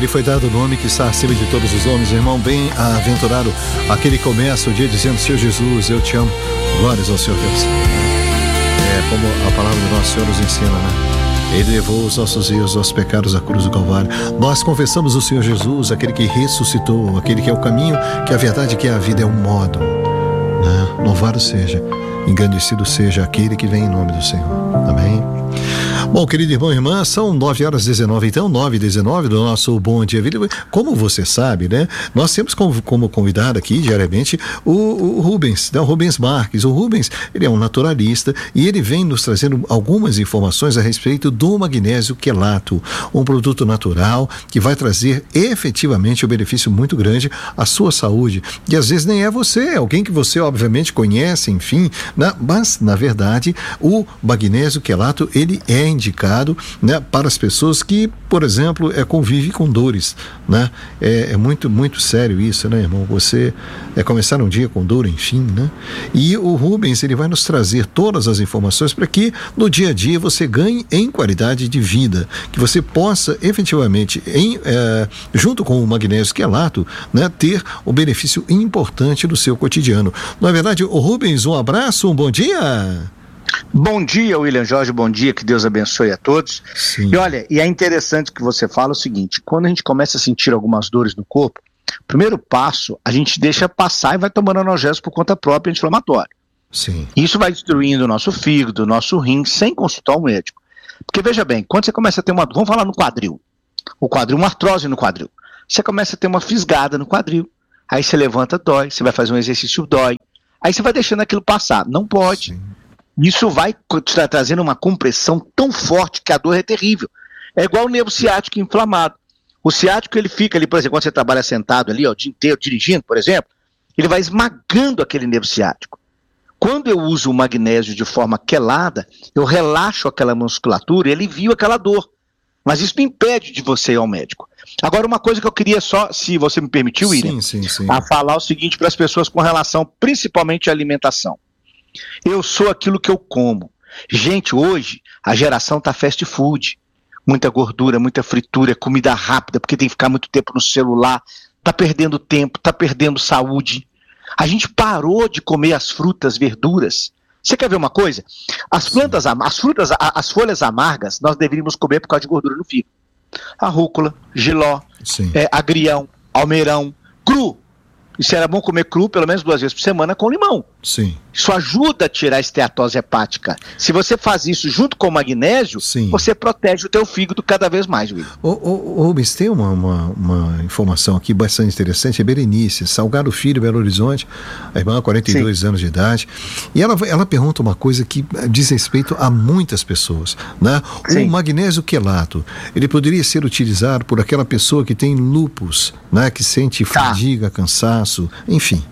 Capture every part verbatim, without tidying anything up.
ele foi dado o nome que está acima de todos os homens. Irmão, bem-aventurado aquele que começa o dia dizendo: Senhor Jesus, eu te amo. Glórias ao Senhor Deus. É como a palavra do nosso Senhor nos ensina, né? Ele levou os nossos erros, os nossos pecados à cruz do Calvário. Nós confessamos o Senhor Jesus, aquele que ressuscitou, aquele que é o caminho, que é a verdade, que é a vida, é um modo, né? Louvado seja, engrandecido seja aquele que vem em nome do Senhor. Amém. Bom, querido irmão e irmã, são nove horas e dezenove, então, nove e dezenove do nosso Bom Dia Vida. Como você sabe, né? Nós temos como, como convidado aqui, diariamente, o, o Rubens, né? O Rubens Marques. O Rubens, ele é um naturalista e ele vem nos trazendo algumas informações a respeito do magnésio quelato, um produto natural que vai trazer efetivamente um benefício muito grande à sua saúde. E às vezes nem é você, é alguém que você obviamente conhece, enfim, né? Mas, na verdade, o magnésio quelato, ele é indicado, né, para as pessoas que, por exemplo, é, convivem com dores, né? É, é muito, muito sério isso, né, irmão? Você é começar um dia com dor, enfim, né? E o Rubens, ele vai nos trazer todas as informações para que no dia a dia você ganhe em qualidade de vida, que você possa efetivamente, em, é, junto com o magnésio quelato, né, ter o benefício importante do seu cotidiano. Não é verdade? O Rubens, um abraço, um bom dia. Bom dia, William Jorge, bom dia, que Deus abençoe a todos. Sim. E olha, e é interessante que você fala o seguinte: quando a gente começa a sentir algumas dores no corpo, primeiro passo, a gente deixa passar e vai tomando analgésico por conta própria, anti-inflamatório. Sim. Isso vai destruindo o nosso fígado, o nosso rim, sem consultar o médico. Porque veja bem, quando você começa a ter uma, vamos falar no quadril, o quadril, uma artrose no quadril, você começa a ter uma fisgada no quadril, aí você levanta, dói, você vai fazer um exercício, dói, aí você vai deixando aquilo passar, não pode. Sim. Isso vai tra- trazendo uma compressão tão forte que a dor é terrível. É igual o nervo ciático inflamado. O ciático, ele fica ali, por exemplo, quando você trabalha sentado ali, ó, o dia inteiro, dirigindo, por exemplo, ele vai esmagando aquele nervo ciático. Quando eu uso o magnésio de forma quelada, eu relaxo aquela musculatura e alivio aquela dor. Mas isso não impede de você ir ao médico. Agora, uma coisa que eu queria só, se você me permitiu, William, sim, sim, sim. a falar o seguinte para as pessoas com relação, principalmente à alimentação. Eu sou aquilo que eu como. Gente, hoje a geração tá fast food. Muita gordura, muita fritura, comida rápida, porque tem que ficar muito tempo no celular. Tá perdendo tempo, tá perdendo saúde. A gente parou de comer as frutas, verduras. Você quer ver uma coisa? As plantas, as frutas, as folhas amargas, nós deveríamos comer por causa de gordura no fígado. A rúcula, jiló, é, agrião, almeirão, cru. Isso era bom comer cru pelo menos duas vezes por semana com limão. Sim. Isso ajuda a tirar a esteatose hepática. Se você faz isso junto com o magnésio, sim, você protege o teu fígado cada vez mais, Will. Ô, ô, ô Rubens, tem uma, uma, uma informação aqui bastante interessante. É Berenice, Salgado Filho, Belo Horizonte, a irmã, quarenta e dois sim. anos de idade. E ela, ela pergunta uma coisa que diz respeito a muitas pessoas, né? Sim. O magnésio quelato, ele poderia ser utilizado por aquela pessoa que tem lúpus, né? Que sente fadiga, tá. cansaço, enfim.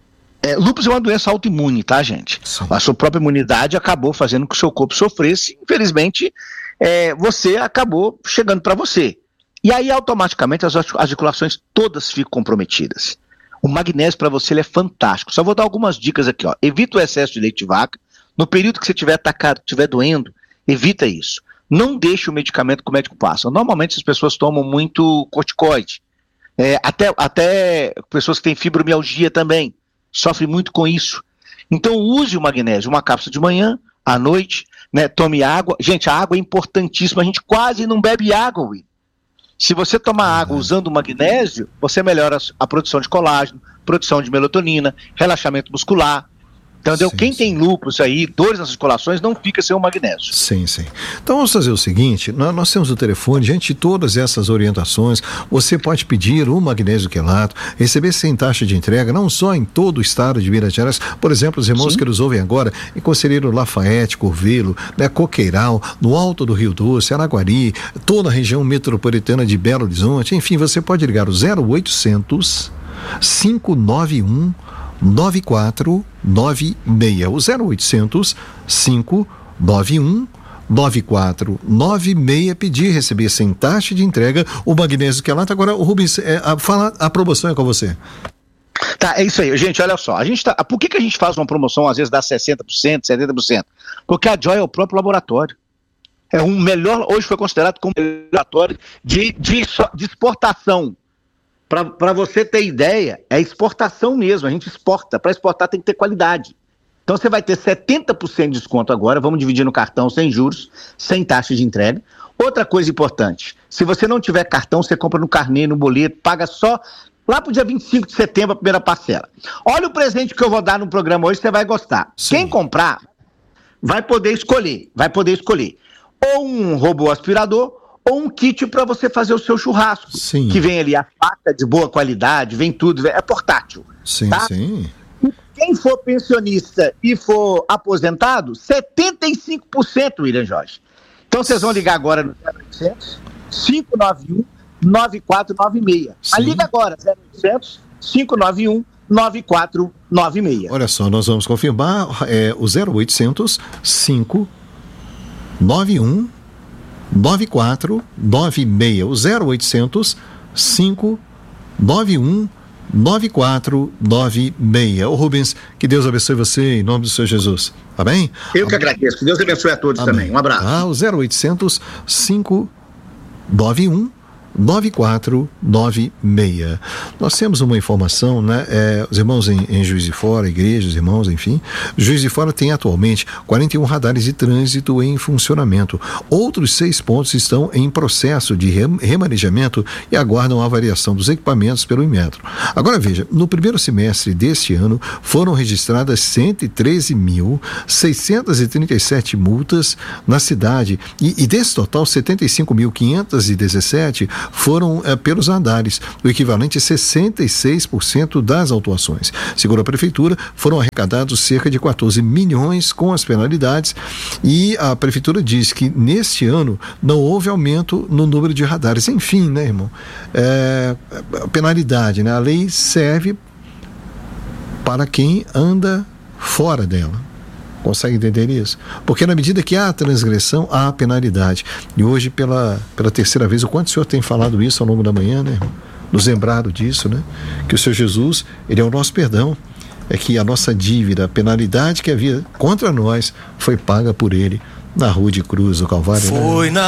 É, lúpus é uma doença autoimune, tá, gente? Sim. A sua própria imunidade acabou fazendo com que o seu corpo sofresse. Infelizmente, é, você acabou chegando para você. E aí, automaticamente, as articulações todas ficam comprometidas. O magnésio para você ele é fantástico. Só vou dar algumas dicas aqui, ó. Evita o excesso de leite de vaca. No período que você estiver atacado, estiver doendo, evita isso. Não deixe o medicamento que o médico passa. Normalmente, as pessoas tomam muito corticoide. É, até, até pessoas que têm fibromialgia também. Sofre muito com isso. Então use o magnésio, uma cápsula de manhã, à noite, né? Tome água. Gente, a água é importantíssima, a gente quase não bebe água, Will. Se você tomar uhum. água usando o magnésio, você melhora a produção de colágeno, produção de melatonina, relaxamento muscular. Entendeu? Sim, Quem sim. tem lúpus aí, dores nas articulações, não fica sem o magnésio. Sim, sim. Então vamos fazer o seguinte, nós, nós temos o telefone, diante de todas essas orientações, você pode pedir o magnésio quelato, receber sem taxa de entrega, não só em todo o estado de Minas Gerais, por exemplo, os irmãos sim. que nos ouvem agora, em Conselheiro Lafayette, Corvelo, né, Coqueiral, no Alto do Rio Doce, Araguari, toda a região metropolitana de Belo Horizonte, enfim, você pode ligar o zero oitocentos, cinco nove um, nove quatro nove seis, o zero oitocentos, cinco nove um, nove quatro nove seis, pedir, receber sem taxa de entrega o magnésio quelato. Agora, o Rubens, é, a, fala, a promoção é com você. Tá, é isso aí. Gente, olha só, a gente tá, por que, que a gente faz uma promoção, às vezes dá sessenta por cento, setenta por cento? Porque a Joy é o próprio laboratório. é um melhor, hoje foi considerado como melhor de, de, de exportação. Para você ter ideia, é exportação mesmo, a gente exporta. Para exportar tem que ter qualidade. Então você vai ter setenta por cento de desconto agora, vamos dividir no cartão sem juros, sem taxa de entrega. Outra coisa importante, se você não tiver cartão, você compra no carnê, no boleto, paga só lá pro dia vinte e cinco de setembro a primeira parcela. Olha o presente que eu vou dar no programa hoje, você vai gostar. Sim. Quem comprar vai poder escolher, vai poder escolher ou um robô aspirador ou um kit para você fazer o seu churrasco. Sim. Que vem ali a faca de boa qualidade, vem tudo, é portátil. Sim, tá? Sim. Quem for pensionista e for aposentado, setenta e cinco por cento, William Jorge. Então vocês vão ligar agora no zero oitocentos, cinco nove um, nove quatro nove seis. Mas liga agora, zero oitocentos, cinco nove um, nove quatro nove seis. Olha só, nós vamos confirmar é, o zero oitocentos, cinco nove um, nove quatro nove seis. O zero oitocentos, cinco nove um, nove quatro nove seis. Ô Rubens, que Deus abençoe você em nome do Senhor Jesus. Amém? Eu que agradeço. Que Deus abençoe a todos. Amém. Também. Um abraço. Ah, o zero oitocentos, cinco nove um, nove quatro nove seis. Nós temos uma informação, né? É, os irmãos em, em Juiz de Fora, igrejas, irmãos, enfim. Juiz de Fora tem atualmente quarenta e um radares de trânsito em funcionamento. Outros seis pontos estão em processo de remanejamento e aguardam a avaliação dos equipamentos pelo Inmetro. Agora veja, no primeiro semestre deste ano foram registradas cento e treze mil, seiscentos e trinta e sete multas na cidade e, e desse total setenta e cinco mil, quinhentos e dezessete foram é, pelos andares, o equivalente a sessenta e seis por cento das autuações. Segundo a Prefeitura, foram arrecadados cerca de quatorze milhões com as penalidades e a Prefeitura diz que neste ano não houve aumento no número de radares. Enfim, né, irmão? É, a penalidade, né? A lei serve para quem anda fora dela. Consegue entender isso? Porque na medida que há transgressão, há penalidade. E hoje, pela, pela terceira vez, o quanto o senhor tem falado isso ao longo da manhã, né? Nos lembrado disso, né? Que o Senhor Jesus, ele é o nosso perdão. É que a nossa dívida, a penalidade que havia contra nós, foi paga por ele na rua de cruz, do Calvário. Foi, né? na